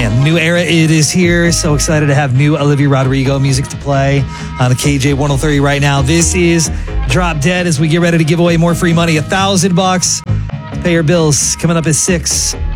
Man, new era, it is here. So excited to have new Olivia Rodrigo music to play on the KJ 103 right now. This is Drop Dead as we get ready to give away more free money. $1,000. Pay your bills. Coming up at 6.